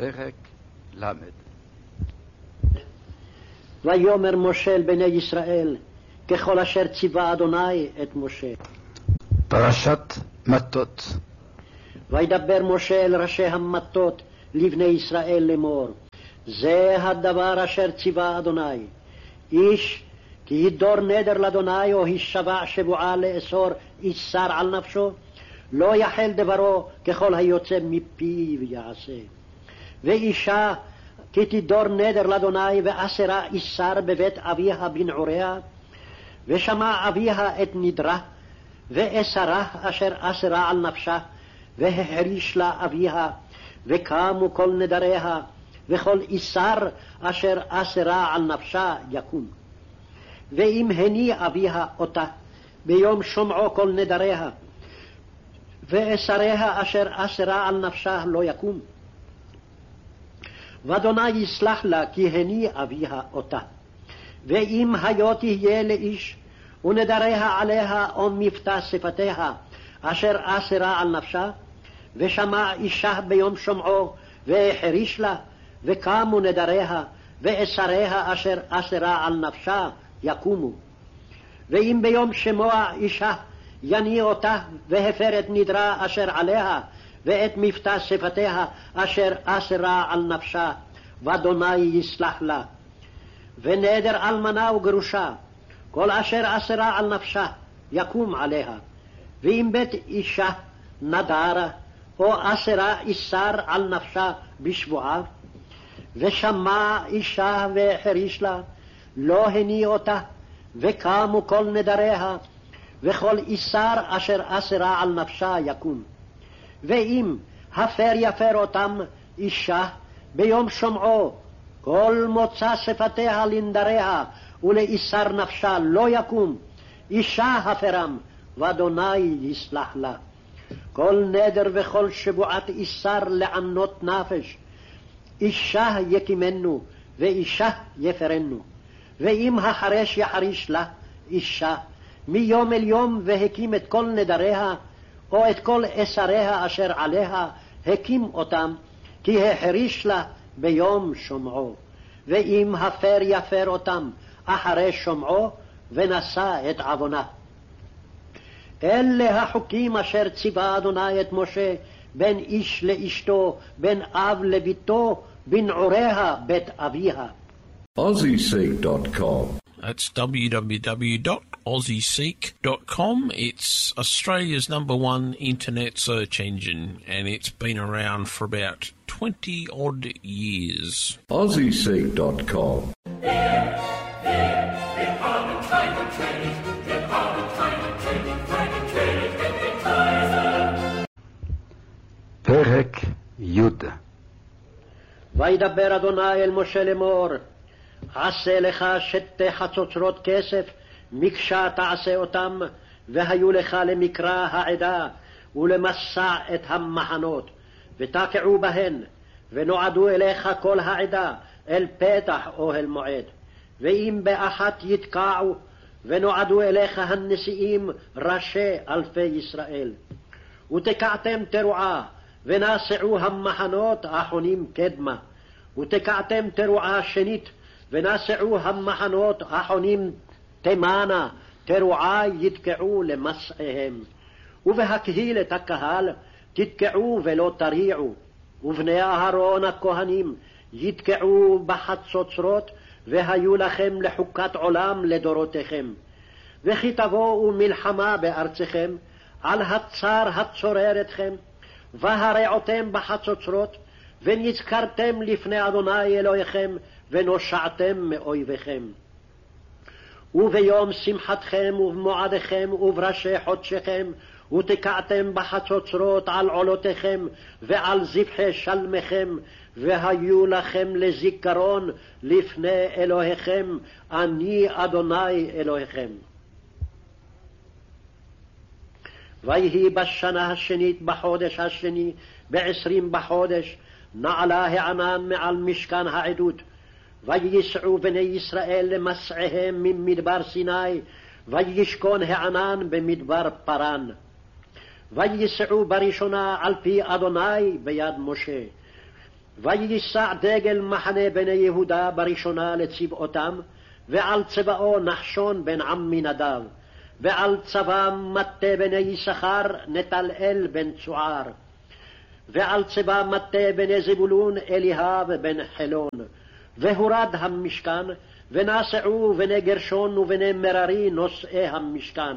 פרק ל'. ויאמר משה אל בני ישראל ככל אשר ציווה אדוני את משה. פרשת מטות. וידבר משה אל ראשי המטות לבני ישראל לאמור, זה הדבר אשר ציווה אדוני, איש כי ידור נדר לאדוני או הישבע שבועה לאסור איסר על נפשו, לא יחל דברו ככל היוצא מפיו יעשה. ואישה כי תדור נדר לאדוני ואסרה איסר בבית אביה בנעוריה, ושמע אביה את נדרה ואסרה אשר אסרה על נפשה, והחריש לה אביה, וקמו כל נדריה, וכל איסר אשר אסרה על נפשה יקום. ואם הניע אביה אותה ביום שומעו כל נדריה, ואסריה אשר אסרה על נפשה לא יקום. ואדוני יסלח לה כי הניע אביה אותה. ואם היו תהיה לאיש ונדריה עליה או מבטא שפתיה אשר אסרה על נפשה, ושמע אישה ביום שומעו והחריש לה, וקמו נדריה ואסריה אשר אסרה על נפשה יקומו. ואם ביום שמוע אישה יניע אותה והפר את נדרה אשר עליה ואת מבטא שפתיה אשר אסרה על נפשה, ואדוני יסלח לה. ונדר אלמנה וגרושה, כל אשר אסרה על נפשה יקום עליה. ואם בית אישה נדרה או אסרה איסר על נפשה בשבועה, ושמע אישה והחריש לה, לא הניע אותה, וקמו כל נדריה, וכל איסר אשר אסרה על נפשה יקום. ואם הפר יפר אותם אישה ביום שומעו, כל מוצא שפתיה לנדריה ולאיסר נפשה לא יקום, אישה הפרם, ואדוני יסלח לה. כל נדר וכל שבועת איסר לענות נפש, אישה יקימנו ואישה יפרנו. ואם החרש יחריש לה אישה מיום אל יום והקים את כל נדריה או את כל אסריה אשר עליה, הקים אותם כי החריש לה ביום שומעו. ואם הפר יפר אותם אחרי שומעו ונשא את עוונה. אלה החוקים אשר ציווה אדוני את משה בין איש לאשתו, בין אב לביתו, בנעוריה בית אביה. AussieSeek.com. That's www.aussieseek.com. It's Australia's #1 internet search engine, and it's been around for about 20 odd years. AussieSeek.com. פרק י'. וידבר אדוני אל משה לאמור, עשה לך שתי חצוצרות כסף, מקשה תעשה אותם, והיו לך למקרא העדה ולמסע את המחנות, ותקעו בהן, ונועדו אליך כל העדה אל פתח אוהל מועד. ואם באחת יתקעו, ונועדו אליך הנשיאים ראשי אלפי ישראל. ותקעתם תרועה, ונשעו המחנות החונים קדמה. ותקעתם תרועה שנית, ונשעו המחנות החונים תימנה, תרועה יתקעו למסעיהם. ובהקהילת הקהל תתקעו ולא תריעו. ובני אהרון הכהנים יתקעו בחצוצרות, והיו לכם לחוקת עולם לדורותיכם. וכי תבואו מלחמה בארצכם, על הצר הצורר אתכם, והרעותם בחצוצרות, ונזכרתם לפני אדוני אלוהיכם, ונושעתם מאויביכם. וביום שמחתכם ובמועדיכם ובראשי חודשיכם, ותקעתם בחצוצרות על עולותיכם ועל זבחי שלמיכם, והיו לכם לזיכרון לפני אלוהיכם, אני אדוני אלוהיכם. ויהי בשנה השנית בחודש השני, ב20 בחודש, נעלה הענן מעל משכן העדות. וייסעו בני ישראל למסעיהם ממדבר סיני, וישכון הענן במדבר פרן. וייסעו בראשונה על פי אדוני ביד משה. ויישא דגל מחנה בני יהודה בראשונה לצבאותם, ועל צבאו נחשון בן עמינדב, ועל צבאם מטה בני יששכר נתנאל בן צוער, ועל צבא מטה בני זבולון אליהב בן חילון. והורד המשכן, ונסעו בני גרשון ובני מררי נושאי המשכן.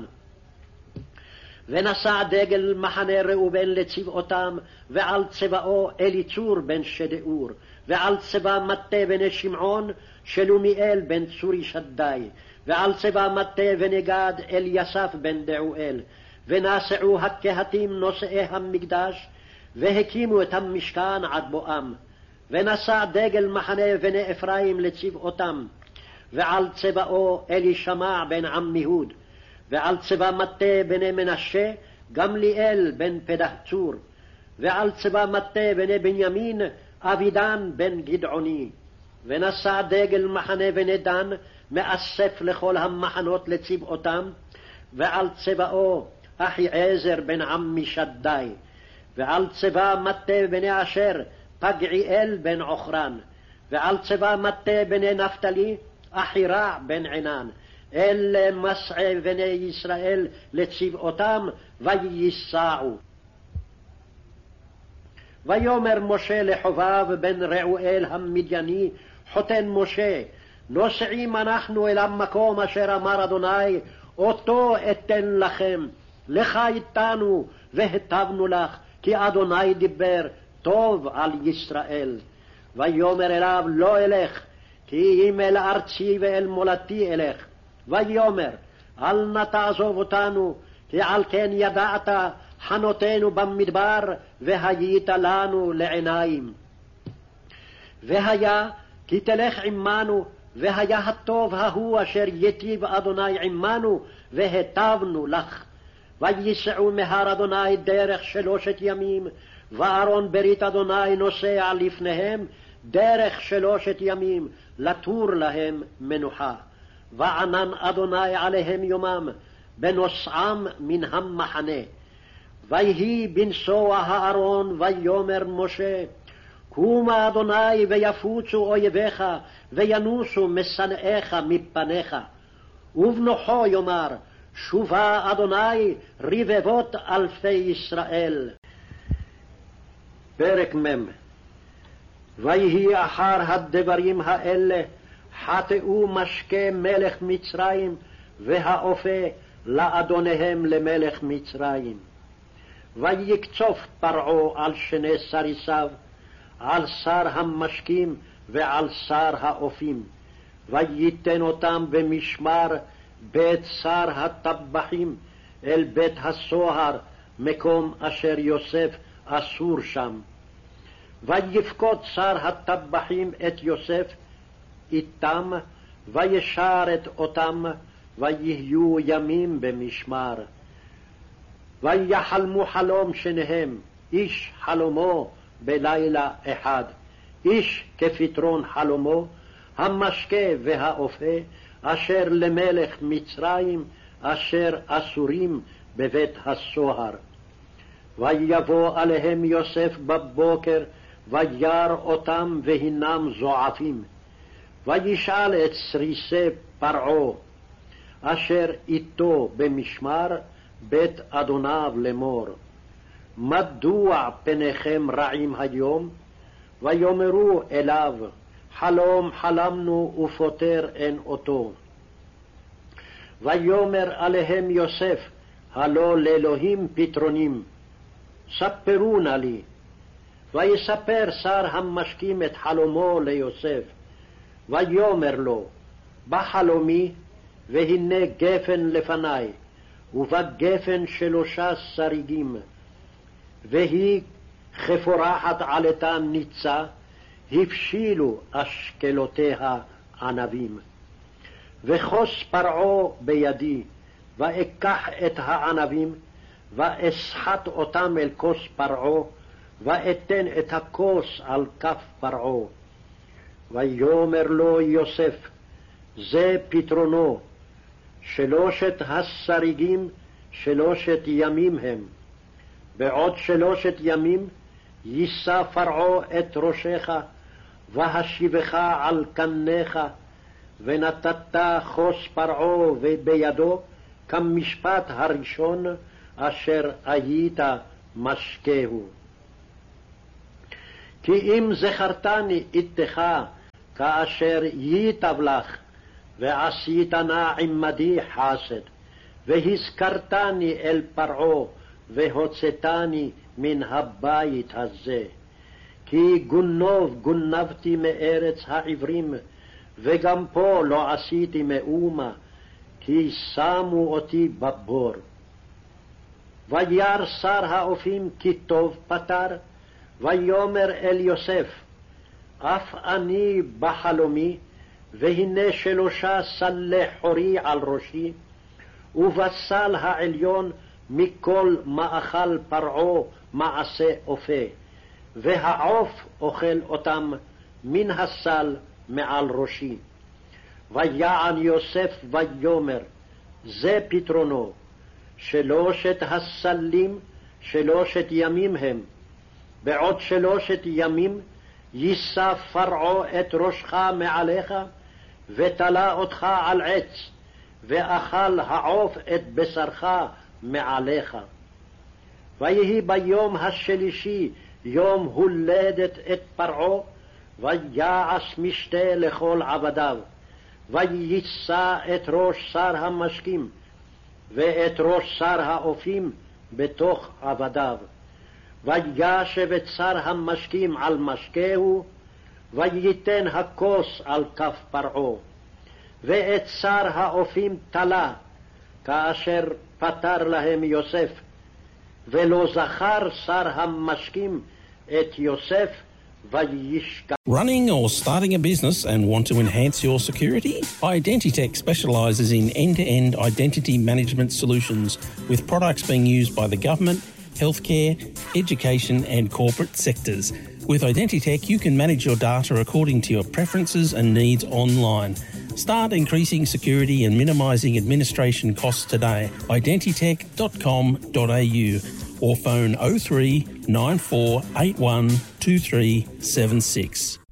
ונשא דגל מחנה ראובן לצבאותם, ועל צבאו אליצור בן שדאור, ועל צבא מטה בני שמעון שלומיאל בן צורי שדי, ועל צבא מטה בני גד אליסף בן דעואל. ונסעו הקהתים נושאי המקדש, והקימו את המשכן עד בואם. ונשא דגל מחנה בני אפרים לצבאותם, ועל צבאו אלישמע בן עמיהוד, ועל צבא מטה בני מנשה גמליאל בן פדהצור, ועל צבא מטה בני בנימין אבידן בן גדעוני. ונשא דגל מחנה בני דן מאסף לכל המחנות לצבאותם, ועל צבאו אחיעזר בן עמי שדי, ועל צבא מטה בני אשר פגעיאל בן עוכרן, ועל צבא מטה בני נפתלי אחירע בן עינן. אלה מסעי בני ישראל לצבאותם וייסעו. ויאמר משה לחובב בן רעואל המדייני חותן משה, נוסעים אנחנו אל המקום אשר אמר אדוני, אותו אתן לכם, לך איתנו והטבנו לך, כי אדוני דיבר טוב על ישראל. ויאמר אליו, לא אלך, כי אם אל ארצי ואל מולדתי אלך. ויאמר, אל נא תעזוב אותנו, כי על כן ידעת חנותנו במדבר, והיית לנו לעיניים. והיה כי תלך עמנו, והיה הטוב ההוא אשר יטיב אדוני עמנו, והטבנו לך. וייסעו מהר אדוני דרך 3 ימים, וארון ברית אדוני נוסע לפניהם דרך 3 ימים, לתור להם מנוחה. וענן אדוני עליהם יומם, בנוסעם מן המחנה. ויהי בנסוע הארון, ויאמר משה, קומה אדוני ויפוצו אויביך, וינוסו משנאיך מפניך. ובנוחו יאמר, שובה אדוני רבבות אלפי ישראל. פרק מ'. ויהי אחר הדברים האלה, חטאו משקה מלך מצרים, והאופה לאדוניהם למלך מצרים. ויקצוף פרעה על 2 סריסיו, על שר המשקים ועל שר האופים, וייתן אותם במשמר בית שר הטבחים אל בית הסוהר, מקום אשר יוסף אסור שם. ויפקוד שר הטבחים את יוסף איתם, וישרת אותם, ויהיו ימים במשמר. ויחלמו חלום שניהם, איש חלומו בלילה אחד, איש כפתרון חלומו, המשקה והאופה, אשר למלך מצרים, אשר אסורים בבית הסוהר. ויבוא עליהם יוסף בבוקר, וירא אותם והינם זועפים. וישאל את סריסי פרעה, אשר איתו במשמר בית אדוניו לאמור, מדוע פניכם רעים היום? ויאמרו אליו, חלום חלמנו ופותר אין אותו. ויאמר עליהם יוסף, הלא לאלוהים פתרונים, ספרו נא לי. ויספר שר המשקים את חלומו ליוסף. ויאמר לו, בחלומי, והנה גפן לפני, ובגפן 3 שריגים, והיא כפורחת עלתה ניצה, הבשילו אשכלותיה ענבים. וכוס פרעה בידי, ואקח את הענבים, ואסחט אותם אל כוס פרעה, ואתן את הכוס על כף פרעה. ויאמר לו יוסף, זה פתרונו, 3 השריגים 3 ימים הם. בעוד 3 ימים יישא פרעה את ראשך, והשיבך על קניך, ונתת חוס פרעה בידו, כמשפט הראשון אשר היית משקהו. כי אם זכרתני איתך כאשר ייטב לך, ועשית נא עמדי חסד, והזכרתני אל פרעה, והוצאתני מן הבית הזה. כי גונבתי מארץ העברים, וגם פה לא עשיתי מאומה, כי שמו אותי בבור. וירא שר האופים כי טוב פתר, ויאמר אל יוסף, אף אני בחלומי, והנה 3 סלי חורי על ראשי, ובסל העליון מכל מאכל פרעה מעשה אופה, והעוף אוכל אותם מן הסל מעל ראשי. ויען יוסף ויאמר, זה פתרונו, 3 הסלים 3 ימים הם, בעוד 3 ימים יישא פרעה את ראשך מעליך, ותלה אותך על עץ, ואכל העוף את בשרך מעליך. ויהי ביום השלישי יום הולדת את פרעה, ויעש משתה לכל עבדיו, ויישא את ראש שר המשקים, ואת ראש שר האופים בתוך עבדיו. וישב את שר המשקים על משקהו, וייתן הכוס על כף פרעה, ואת שר האופים תלה, כאשר פטר להם יוסף, ולא זכר שר המשקים את יוסף, וישכח. Running or starting a business and want to enhance your security? Identitech specialises in end-to-end identity management solutions with products being used by the government, healthcare, education and corporate sectors. With Identitech, you can manage your data according to your preferences and needs online. Start increasing security and minimising administration costs today. Identitech.com.au or phone 03 9481 2376.